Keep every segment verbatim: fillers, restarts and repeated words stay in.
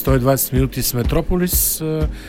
сто и двадесет минути с Метрополис,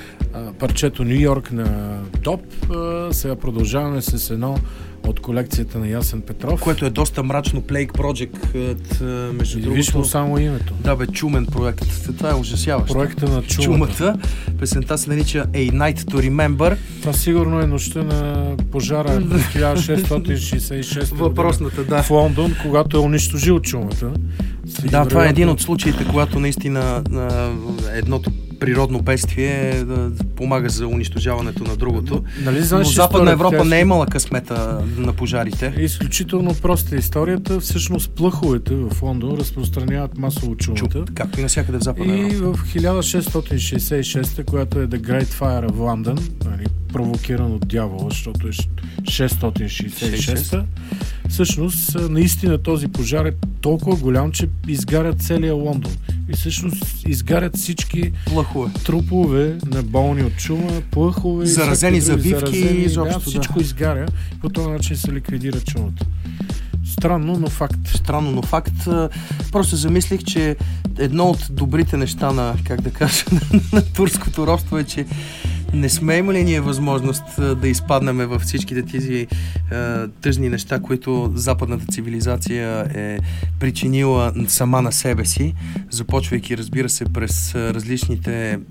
парчето Ню Йорк на Доп. Сега продължаваме с едно от колекцията на Ясен Петров. Което е доста мрачно, Plague Project, между другото. Виж му само името. Да бе, чумен проект. Това е ужасяващо. Проекта на чумата. чумата. Песента се нарича A Night to Remember. Това сигурно е нощта на пожара в хиляда шестстотин шейсет и шеста Въпросната, да. В Лондон, когато е унищожил чумата. Да, това е един от случаите, когато наистина едното природно бедствие да помага за унищожаването на другото. Нали, знаеш, но Западна Европа тя... не е имала късмета на пожарите. Изключително проста историята. Всъщност плъховете в Лондон разпространяват масово чумата. Чу, както и навсякъде в Западна Европа. И в хиляда шестстотин шейсет и шеста, която е The Great Fire of London, нали, провокиран от дявола, защото е шестстотин шейсет и шеста, всъщност наистина този пожар е толкова голям, че изгарят целия Лондон. И всъщност изгарят всички плъхове, трупове на болни от чума, плъхове, заразени завивки, изобщо, да, всичко да. изгаря. По този начин се ликвидира чумата. Странно, но факт. Странно, но факт. Просто замислих, че едно от добрите неща на, как да кажа, на, на турското робство е, че не сме имали ние възможност да изпаднем в всичките тези е, тъжни неща, които западната цивилизация е причинила сама на себе си, започвайки, разбира се, през различните е,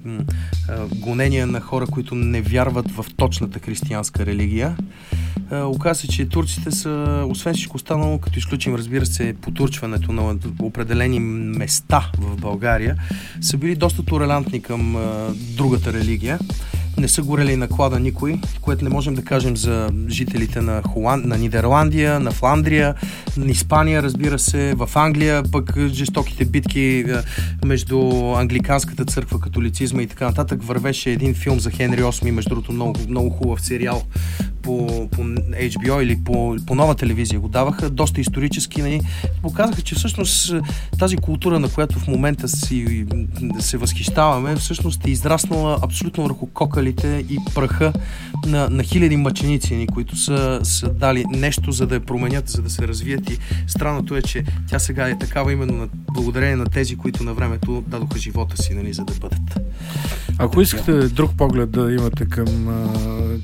гонения на хора, които не вярват в точната християнска религия. Е, оказва се, че турците са, освен всичко останало, като изключим, разбира се, потурчването на определени места в България, са били доста толерантни към е, другата религия. Не са горели на клада никой, което не можем да кажем за жителите на, Холанд... на Нидерландия, на Фландрия, на Испания, разбира се, в Англия, пък жестоките битки между англиканската църква, католицизма и така нататък. Вървеше един филм за Хенри осми, между другото много, много хубав сериал по, по Ейч Би О или по, по нова телевизия го даваха, доста исторически, нали, показаха, че всъщност тази култура, на която в момента си, се възхищаваме, всъщност е израснала абсолютно върху кокалите и праха на, на хиляди мъченици, които са, са дали нещо, за да я променят, за да се развият, и странното е, че тя сега е такава именно на, благодарение на тези, които на времето дадоха живота си, нали, за да бъдат. Ако искате друг поглед да имате към а,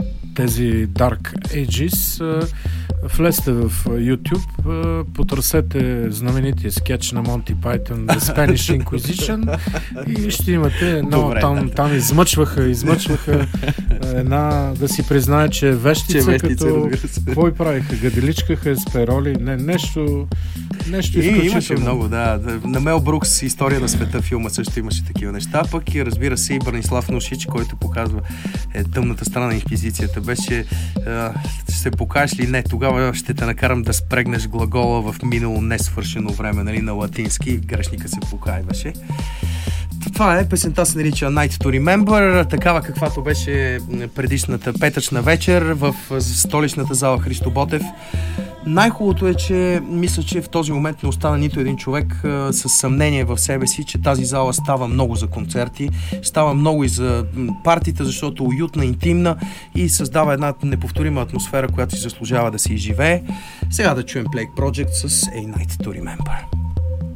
тези Dark Ages, а, влезте в YouTube, а, потърсете знаменития скетч на Монти Пайтън The Spanish Inquisition и ще имате едно. Добре, там, да, там измъчваха, измъчваха една, да си признае, че е вещица, че като кой правиха, гаделичкаха, спероли, не, нещо нещо изключително. И имаше много, да. На Мел Брукс История на света филма също имаше такива неща, пък и разбира се и Бранислав Нушич, който показва е, тъмната страна на инквизицията. Беше, е, ще се покажеш ли не, тогава ще те накарам да спрегнеш глагола в минало несвършено време, нали, на латински, грешника се покайваше. Това е, песента се нарича Night to Remember, такава каквато беше предишната петъчна вечер в столичната зала Христо Ботев. Най-хубавото е, че мисля, че в този момент не остана нито един човек а, с съмнение в себе си, че тази зала става много за концерти, става много и за партита, защото е уютна, интимна и създава една неповторима атмосфера, която си заслужава да се изживее. Сега да чуем Plague Project с A Night to Remember.